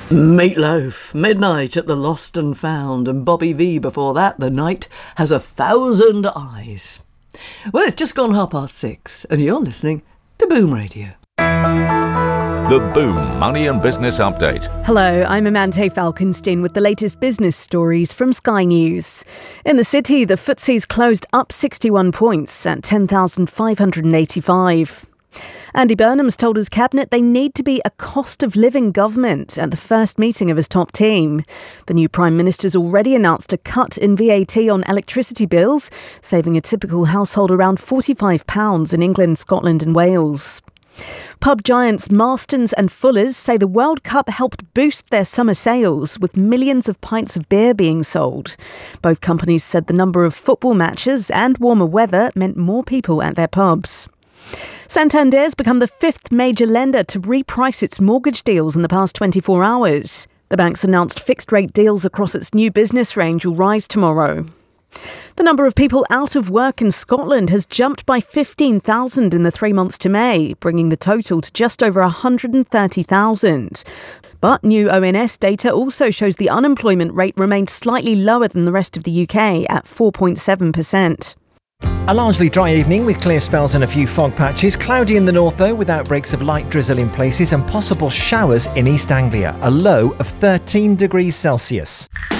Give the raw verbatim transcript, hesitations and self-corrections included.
Meatloaf, Midnight at the Lost and Found, and Bobby V before that, The Night Has a Thousand Eyes. Well, it's just gone half past six, and you're listening to Boom Radio. The Boom Money and Business Update. Hello, I'm Amante Falkenstein with the latest business stories from Sky News. In the city, the F T S E's closed up sixty-one points at ten thousand five hundred eighty-five. Andy Burnham's told his cabinet they need to be a cost of living government at the first meeting of his top team. The new Prime Minister's already announced a cut in V A T on electricity bills, saving a typical household around forty-five pounds in England, Scotland and Wales. Pub giants Marston's and Fuller's say the World Cup helped boost their summer sales, with millions of pints of beer being sold. Both companies said the number of football matches and warmer weather meant more people at their pubs. Santander's become the fifth major lender to reprice its mortgage deals in the past twenty-four hours. The bank's announced fixed-rate deals across its new business range will rise tomorrow. The number of people out of work in Scotland has jumped by fifteen thousand in the three months to May, bringing the total to just over one hundred thirty thousand. But new O N S data also shows the unemployment rate remained slightly lower than the rest of the U K at four point seven percent. A largely dry evening with clear spells and a few fog patches. Cloudy in the north though, with outbreaks of light drizzle in places and possible showers in East Anglia. A low of thirteen degrees Celsius.